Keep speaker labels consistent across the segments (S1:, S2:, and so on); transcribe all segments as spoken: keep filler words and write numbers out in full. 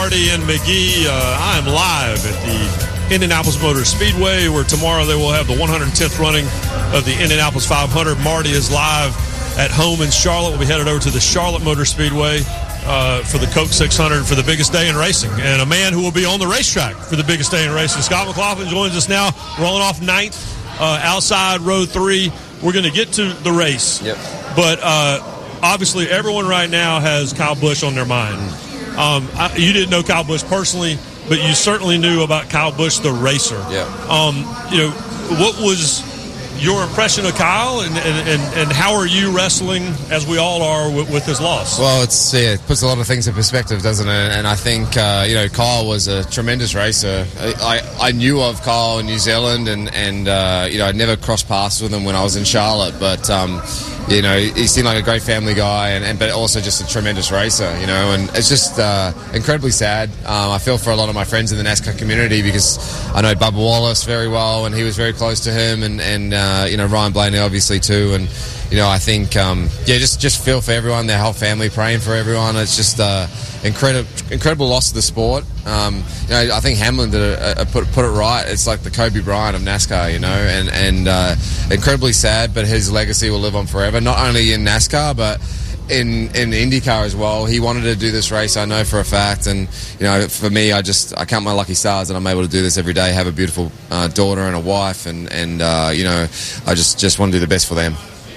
S1: Marty and McGee, uh, I am live at the Indianapolis Motor Speedway, where tomorrow they will have the one hundred tenth running of the Indianapolis five hundred. Marty is live at home in Charlotte. We'll be headed over to the Charlotte Motor Speedway uh, for the Coke six hundred for the biggest day in racing. And a man who will be on the racetrack for the biggest day in racing, Scott McLaughlin, joins us now, rolling off ninth, uh, outside row three. We're going to get to the race.
S2: Yep.
S1: But uh, obviously everyone right now has Kyle Busch on their mind. Mm. Um, I, you didn't know Kyle Busch personally, but you certainly knew about Kyle Busch, the racer.
S2: Yeah.
S1: Um, you know, what was your impression of Kyle, and, and, and, and how are you wrestling, as we all are, with, with his loss?
S2: Well, it's yeah, it puts a lot of things in perspective, doesn't it? And I think uh, you know, Kyle was a tremendous racer. I, I, I knew of Kyle in New Zealand, and and uh, you know, I'd never crossed paths with him when I was in Charlotte, but um, you know, he seemed like a great family guy, and, and but also just a tremendous racer. You know, and it's just uh, incredibly sad. Um, I feel for a lot of my friends in the NASCAR community, because I know Bubba Wallace very well, and he was very close to him, and and uh, you know, Ryan Blaney obviously too, and you know, I think um, yeah, just just feel for everyone, their whole family, praying for everyone. It's just uh, incredible incredible loss to the sport. Um, you know, I think Hamlin did a, a put put it right. It's like the Kobe Bryant of NASCAR, you know, and and uh, incredibly sad, but his legacy will live on forever. Not only in NASCAR, but in in IndyCar as well. He wanted to do this race, I know for a fact, and you know, for me, I just I count my lucky stars that I'm able to do this every day. Have a beautiful uh, daughter and a wife, and and uh, you know, I just just want to do the best for them.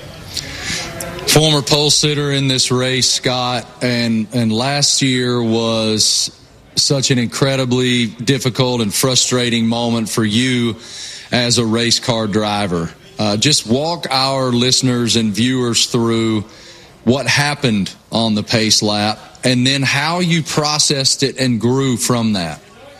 S3: Former pole sitter in this race, Scott, and and last year was such an incredibly difficult and frustrating moment for you as a race car driver. Uh, just walk our listeners and viewers through what happened on the pace lap, and then how you processed it and grew from that.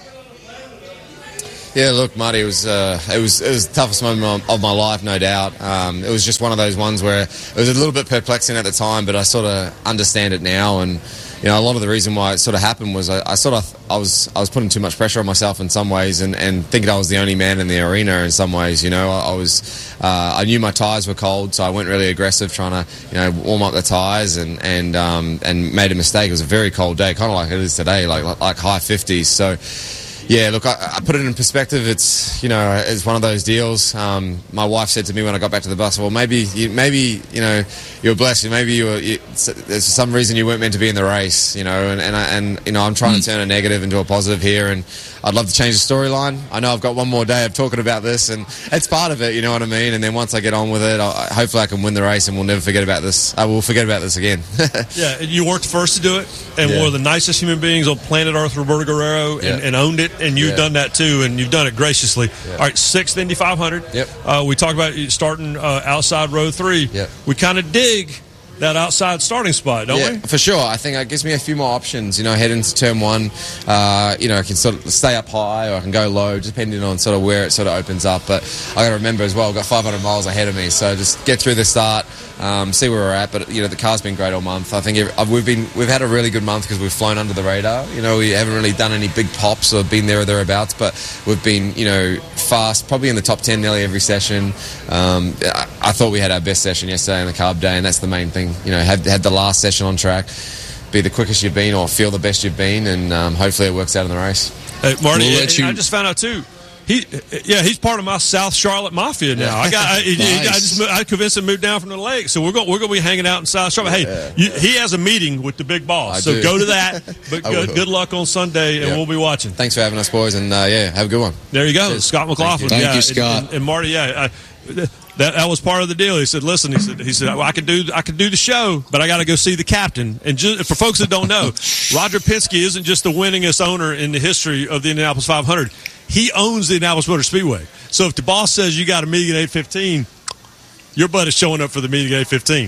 S2: Yeah, look, Marty, it was uh, it was it was the toughest moment of my life, no doubt. Um, it was just one of those ones where it was a little bit perplexing at the time, but I sort of understand it now. And you know, a lot of the reason why it sort of happened was I, I sort of I was I was putting too much pressure on myself in some ways, and, and thinking I was the only man in the arena in some ways. You know, I, I was uh, I knew my tyres were cold, so I went really aggressive trying to you know warm up the tyres, and and um, and made a mistake. It was a very cold day, kind of like it is today, like like high fifties. So. Yeah, look, I, I put it in perspective. It's, you know, it's one of those deals. Um, my wife said to me when I got back to the bus, well, maybe, you, maybe, you know, you're blessed. Maybe you were, you, there's some reason you weren't meant to be in the race, you know, and, and, I, and you know, I'm trying to turn a negative into a positive here, and I'd love to change the storyline. I know I've got one more day of talking about this, and it's part of it, you know what I mean? And then once I get on with it, I'll, hopefully I can win the race, and we'll never forget about this. I will forget about this again.
S1: Yeah, and you weren't the first to do it, and yeah. one of the nicest human beings on planet Earth, Roberto Guerrero, and,
S2: yeah.
S1: and owned it, and you've yeah. done that too, and you've done it graciously. Yeah. All right, sixth Indy five hundred.
S2: Yep.
S1: Uh, we talked about starting uh, outside row three.
S2: Yep.
S1: We kind of dig that outside starting spot, don't
S2: yeah,
S1: we?
S2: For sure. I think it gives me a few more options. You know, head into turn one, uh, you know, I can sort of stay up high or I can go low, depending on sort of where it sort of opens up. But I got to remember as well, I've got five hundred miles ahead of me, so just get through the start, um, see where we're at. But you know, the car's been great all month. I think we've been we've had a really good month because we've flown under the radar. You know, we haven't really done any big pops or been there or thereabouts, but we've been, you know, fast, probably in the top ten nearly every session. Um, I, I thought we had our best session yesterday on the carb day, and that's the main thing. You know, had had the last session on track, be the quickest you've been or feel the best you've been, and um, hopefully it works out in the race.
S1: Hey, Marty,
S3: we'll
S1: I, you... I just found out too. He, yeah, he's part of my South Charlotte Mafia now. I got, I, nice. I just, I convinced him to move down from the lake, so we're going, we're going to be hanging out in South Charlotte. Hey, yeah, you, yeah. he has a meeting with the big boss, I so do. Go to that. But good, good luck on Sunday, and yeah. we'll be watching.
S2: Thanks for having us, boys, and uh, yeah, have a good one.
S1: There you go, Cheers. Scott McLaughlin.
S3: Thank you,
S1: yeah,
S3: Thank you Scott.
S1: And, and, and Marty, yeah. I, That that was part of the deal. He said, "Listen," he said, "He said well, I could do I could do the show, but I got to go see the captain." And just, for folks that don't know, Roger Penske isn't just the winningest owner in the history of the Indianapolis five hundred. He owns the Indianapolis Motor Speedway. So if the boss says you got a meeting at eight fifteen, your butt is showing up for the meeting at eight fifteen.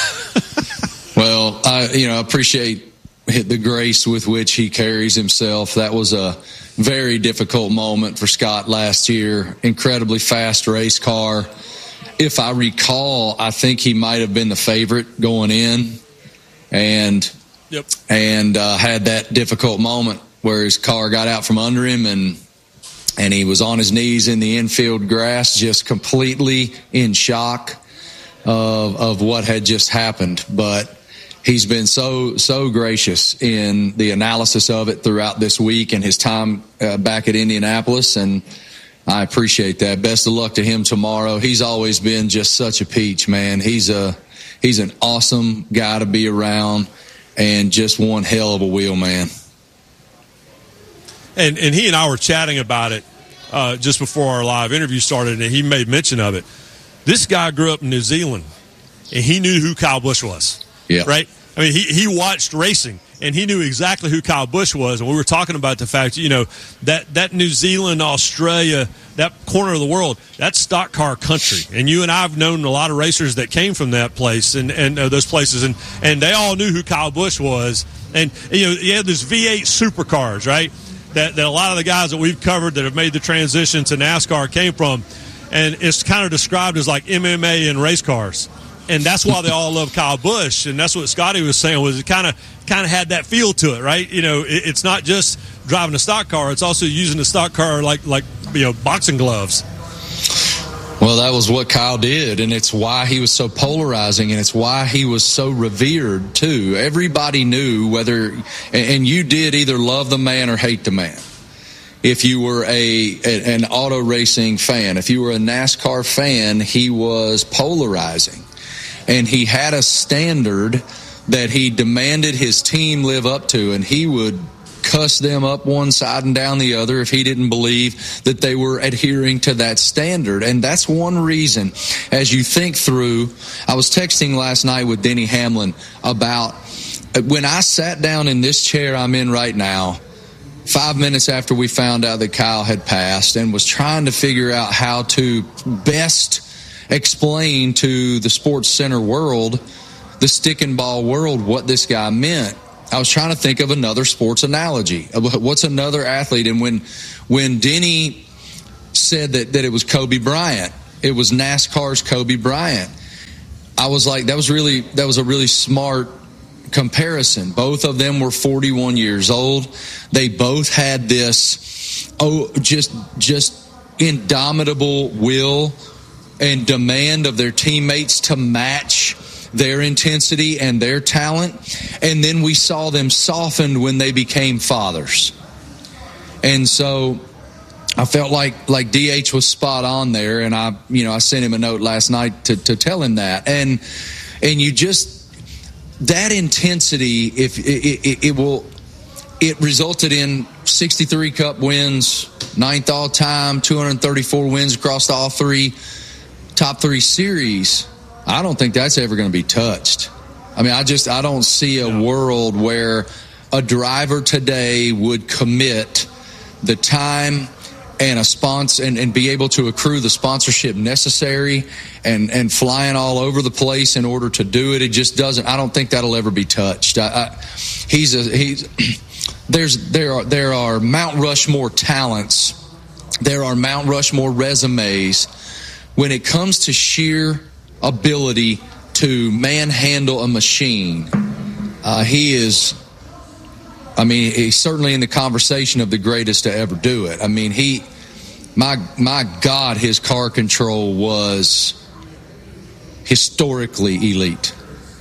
S3: Well, I you know appreciate the grace with which he carries himself. That was a very difficult moment for Scott last year. Incredibly fast race car. If I recall, I think he might have been the favorite going in, and
S1: yep.
S3: and uh, had that difficult moment where his car got out from under him, and and he was on his knees in the infield grass, just completely in shock of of what had just happened. But he's been so, so gracious in the analysis of it throughout this week and his time uh, back at Indianapolis, and I appreciate that. Best of luck to him tomorrow. He's always been just such a peach, man. He's a he's an awesome guy to be around, and just one hell of a wheel, man.
S1: And and he and I were chatting about it uh, just before our live interview started, and he made mention of it. This guy grew up in New Zealand, and he knew who Kyle Busch was.
S3: Yeah.
S1: Right? I mean, he, he watched racing, and he knew exactly who Kyle Busch was. And we were talking about the fact, you know, that, that New Zealand, Australia, that corner of the world, that's stock car country. And you and I have known a lot of racers that came from that place and, and uh, those places, and, and they all knew who Kyle Busch was. And, you know, you had those V eight supercars, right, that, that a lot of the guys that we've covered that have made the transition to NASCAR came from. And it's kind of described as like M M A and race cars. And that's why they all love Kyle Busch, and that's what Scotty was saying. Was it kind of kind of had that feel to it, right? You know, it, it's not just driving a stock car; it's also using the stock car like like you know boxing gloves.
S3: Well, that was what Kyle did, and it's why he was so polarizing, and it's why he was so revered too. Everybody knew whether, and you did either love the man or hate the man. If you were a, a an auto racing fan, if you were a NASCAR fan, he was polarizing. And he had a standard that he demanded his team live up to, and he would cuss them up one side and down the other if he didn't believe that they were adhering to that standard. And that's one reason, as you think through, I was texting last night with Denny Hamlin about when I sat down in this chair I'm in right now, five minutes after we found out that Kyle had passed, and was trying to figure out how to best explain to the Sports Center world, the stick and ball world, what this guy meant. I was trying to think of another sports analogy. What's another athlete? And when when Denny said that, that it was Kobe Bryant, it was NASCAR's Kobe Bryant, I was like, that was really that was a really smart comparison. Both of them were forty-one years old. They both had this oh just just indomitable will and demand of their teammates to match their intensity and their talent. And then we saw them softened when they became fathers. And so I felt like like D H was spot on there, and I you know I sent him a note last night to, to tell him that. And and you just that intensity, if it, it, it will it resulted in sixty-three Cup wins, ninth all time, two hundred thirty-four wins across all three top three series. I don't think that's ever going to be touched. I mean, I just I don't see a no. world where a driver today would commit the time and a sponsor and, and be able to accrue the sponsorship necessary and, and flying all over the place in order to do it. It just doesn't. I don't think that'll ever be touched. I, I, he's a he's there's there are there are Mount Rushmore talents. There are Mount Rushmore resumes. When it comes to sheer ability to manhandle a machine, uh, he is, I mean, he's certainly in the conversation of the greatest to ever do it. I mean, he, my, my God, his car control was historically elite.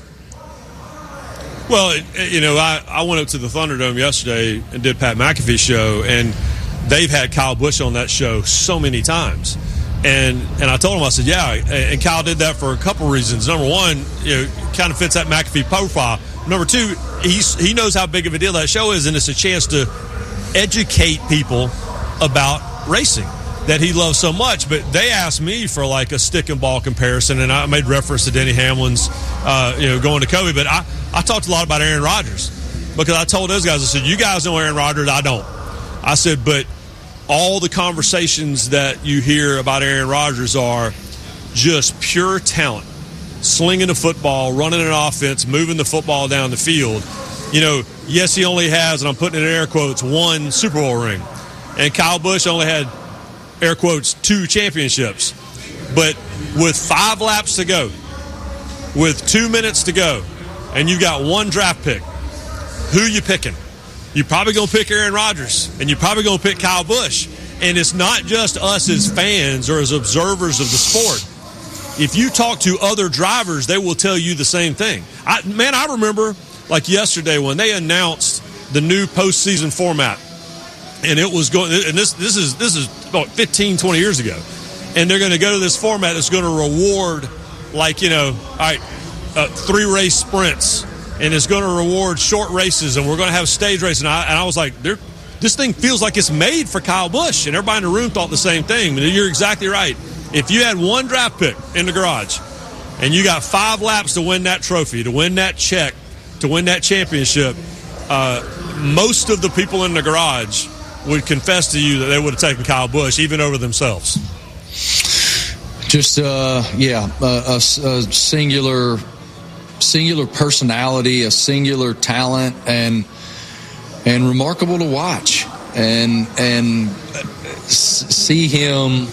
S1: Well, you know, I, I went up to the Thunderdome yesterday and did Pat McAfee's show, and they've had Kyle Busch on that show so many times. And and I told him, I said, yeah, and Kyle did that for a couple reasons. Number one, you know, kind of fits that McAfee profile. Number two, he's he knows how big of a deal that show is, and it's a chance to educate people about racing that he loves so much. But they asked me for like a stick and ball comparison, and I made reference to Denny Hamlin's, uh, you know, going to Kobe. But I, I talked a lot about Aaron Rodgers because I told those guys, I said, you guys know Aaron Rodgers, I don't. I said, but all the conversations that you hear about Aaron Rodgers are just pure talent, slinging the football, running an offense, moving the football down the field. You know, yes, he only has, and I'm putting it in air quotes, one Super Bowl ring. And Kyle Busch only had, air quotes, two championships. But with five laps to go, with two minutes to go, and you've got one draft pick, who you picking? You're probably going to pick Aaron Rodgers, and you're probably going to pick Kyle Busch. And it's not just us as fans or as observers of the sport. if you talk to other drivers, they will tell you the same thing. I, man, I remember like yesterday when they announced the new postseason format, and it was going. And this this is this is about fifteen, twenty years ago, and they're going to go to this format that's going to reward, like, you know, all right, uh, three race sprints, and it's going to reward short races, and we're going to have stage races. And I, and I was like, they're. This thing feels like it's made for Kyle Busch, and everybody in the room thought the same thing. But you're exactly right. If you had one draft pick in the garage and you got five laps to win that trophy, to win that check, to win that championship, uh, most of the people in the garage would confess to you that they would have taken Kyle Busch, even over themselves.
S3: Just, uh, yeah, a, a, a singular, singular personality, a singular talent, and and remarkable to watch, and and see him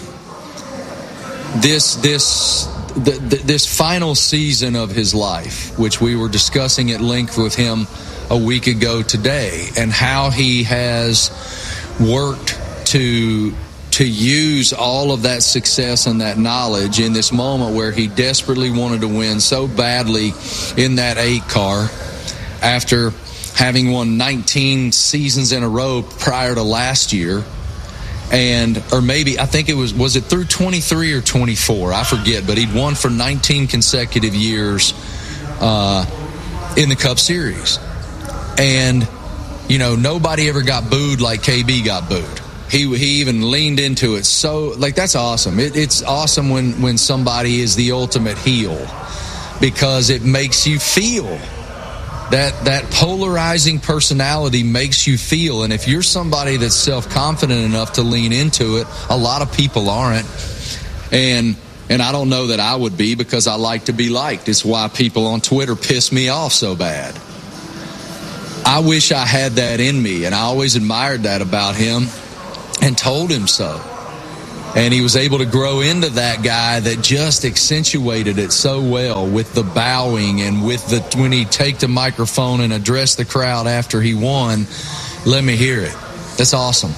S3: this this the, the, this final season of his life, which we were discussing at length with him a week ago today, and how he has worked to to use all of that success and that knowledge in this moment where he desperately wanted to win so badly in that eight car after having won nineteen seasons in a row prior to last year. And, or maybe, I think it was, was it through twenty-three or twenty-four? I forget, but he'd won for nineteen consecutive years uh, in the Cup Series. And, you know, nobody ever got booed like K B got booed. He he even leaned into it. So, like, that's awesome. It, it's awesome when, when somebody is the ultimate heel, because it makes you feel. That that polarizing personality makes you feel. And if you're somebody that's self-confident enough to lean into it, a lot of people aren't. And and I don't know that I would be, because I like to be liked. It's why people on Twitter piss me off so bad. I wish I had that in me, and I always admired that about him and told him so. And he was able to grow into that guy that just accentuated it so well with the bowing and with the when he'd take the microphone and address the crowd after he won. Let me hear it. That's awesome.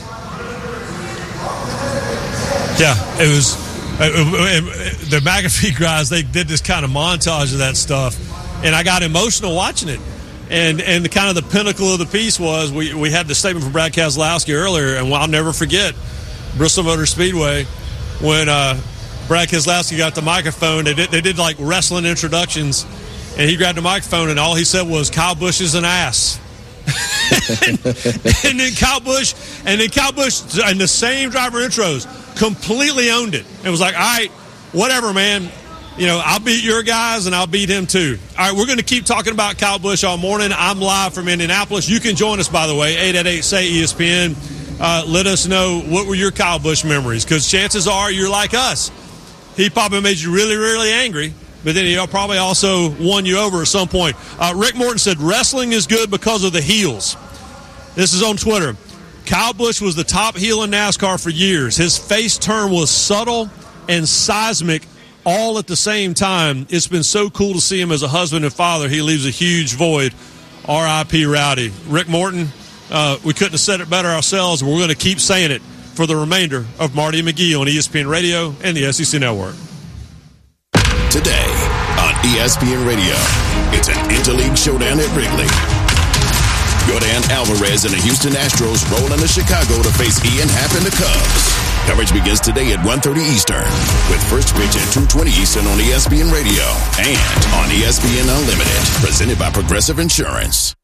S1: Yeah, it was. The McAfee guys, they did this kind of montage of that stuff, and I got emotional watching it. And and the kind of the pinnacle of the piece was we, we had the statement from Brad Keselowski earlier, and I'll never forget Bristol Motor Speedway when uh, Brad Keselowski got the microphone. They did, they did like wrestling introductions, and he grabbed the microphone, and all he said was, "Kyle Busch is an ass." and, and then Kyle Busch, and then Kyle Busch, and the same driver intros, completely owned it. It was like, all right, whatever, man. You know, I'll beat your guys, and I'll beat him too. All right, we're going to keep talking about Kyle Busch all morning. I'm live from Indianapolis. You can join us, by the way, eight eight eight, S A Y, E S P N. Uh, let us know what were your Kyle Busch memories, because chances are you're like us. He probably made you really, really angry, but then he probably also won you over at some point. Uh, Rick Morton said, wrestling is good because of the heels. This is on Twitter. Kyle Busch was the top heel in NASCAR for years. His face turn was subtle and seismic all at the same time. It's been so cool to see him as a husband and father. He leaves a huge void. R I P Rowdy. Rick Morton, uh, we couldn't have said it better ourselves, and we're going to keep saying it for the remainder of Marty and McGee on E S P N Radio and the S E C Network.
S4: Today on E S P N Radio, it's an Interleague showdown at Wrigley. Yordan Alvarez and the Houston Astros roll into Chicago to face Ian Happ and the Cubs. Coverage begins today at one thirty Eastern, with first pitch at two twenty Eastern on E S P N Radio and on E S P N Unlimited, presented by Progressive Insurance.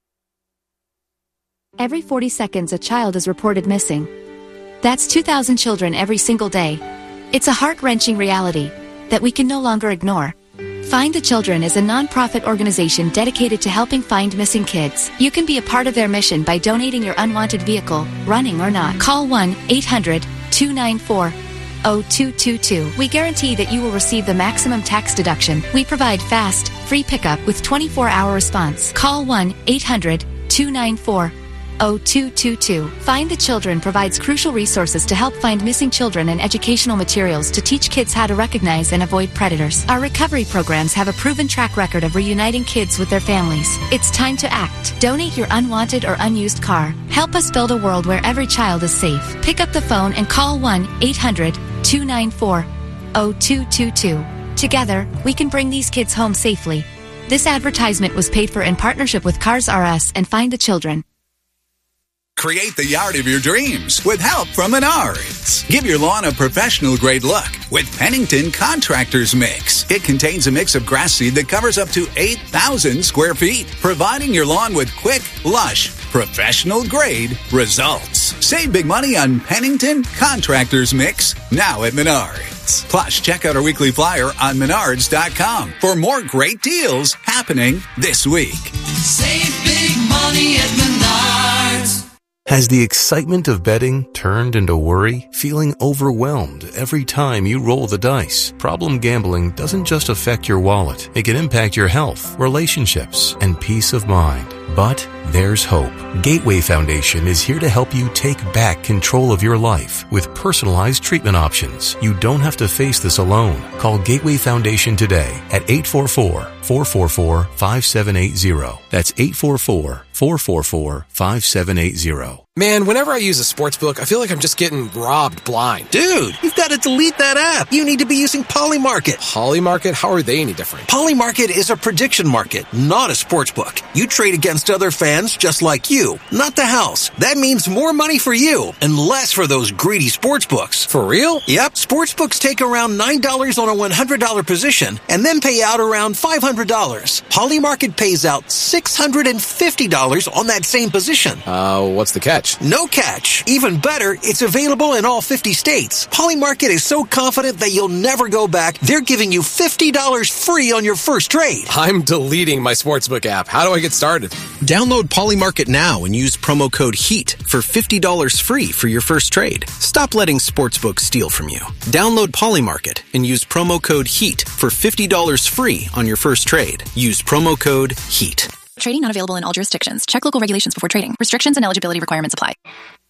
S5: Every forty seconds, a child is reported missing. That's two thousand children every single day. It's a heart-wrenching reality that we can no longer ignore. Find the Children is a non-profit organization dedicated to helping find missing kids. You can be a part of their mission by donating your unwanted vehicle, running or not. Call one eight hundred two nine four oh two two two. We guarantee that you will receive the maximum tax deduction. We provide fast, free pickup with twenty-four hour response. Call one eight hundred two nine four oh two two two. Find the Children provides crucial resources to help find missing children and educational materials to teach kids how to recognize and avoid predators. Our recovery programs have a proven track record of reuniting kids with their families. It's time to act. Donate your unwanted or unused car. Help us build a world where every child is safe. Pick up the phone and call one eight hundred two nine four oh two two two. Together, we can bring these kids home safely. This advertisement was paid for in partnership with Cars R Us and Find the Children.
S6: Create the yard of your dreams with help from Menards. Give your lawn a professional-grade look with Pennington Contractors Mix. It contains a mix of grass seed that covers up to eight thousand square feet, providing your lawn with quick, lush, professional-grade results. Save big money on Pennington Contractors Mix now at Menards. Plus, check out our weekly flyer on menards dot com for more great deals happening this week.
S7: Save big money at Menards.
S8: Has the excitement of betting turned into worry? Feeling overwhelmed every time you roll the dice? Problem gambling doesn't just affect your wallet. It can impact your health, relationships, and peace of mind. But there's hope. Gateway Foundation is here to help you take back control of your life with personalized treatment options. You don't have to face this alone. Call Gateway Foundation today at eight four four, four four four, five seven eight zero. That's eight four four, four four four, five seven eight zero.
S9: Man, whenever I use a sportsbook, I feel like I'm just getting robbed blind.
S10: Dude, you've got to delete that app. You need to be using Polymarket.
S9: Polymarket? How are they any different?
S10: Polymarket is a prediction market, not a sportsbook. You trade against other fans just like you, not the house. That means more money for you and less for those greedy sportsbooks.
S9: For real?
S10: Yep. Sportsbooks take around nine dollars on a one hundred dollars position and then pay out around five hundred dollars. Polymarket pays out six hundred fifty dollars on that same position.
S9: Uh, what's the catch?
S10: No catch. Even better, it's available in all fifty states. Polymarket is so confident that you'll never go back, they're giving you fifty dollars free on your first trade.
S9: I'm deleting my sportsbook app. How do I get started?
S10: Download Polymarket now and use promo code HEAT for fifty dollars free for your first trade. Stop letting sportsbooks steal from you. Download Polymarket and use promo code HEAT for fifty dollars free on your first trade. Use promo code HEAT.
S11: Trading not available in all jurisdictions. Check local regulations before trading. Restrictions and eligibility requirements apply.